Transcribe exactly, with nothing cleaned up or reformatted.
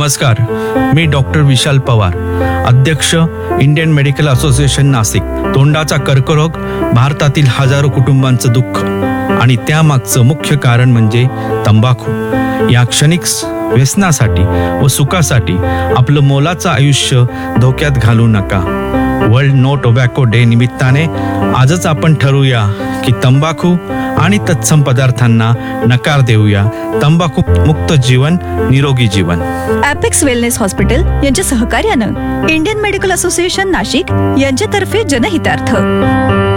नमस्कार, मी डॉक्टर विशाल पवार, अध्यक्ष Indian medical association Nashik. तोंडाचा कर्करोग भारतातील हजारो कुटुंबांचं दुःख आणि त्यामागचं मुख्य कारण म्हणजे तंबाखू. या क्षणिक व्यसनासाठी व सुखासाठी आपलं मोलाचं आयुष्य धोक्यात घालू नका. वर्ल्ड नो टोबॅको डे निमित्ताने आजच आपण ठरवूया की तंबाखू आणि तत्सम पदार्थांना नकार देऊया. तंबाखू मुक्त जीवन, निरोगी जीवन. ॲपेक्स वेलनेस हॉस्पिटल यांच्या सहकार्यानं इंडियन मेडिकल असोसिएशन नाशिक यांच्यातर्फे जनहितार्थ.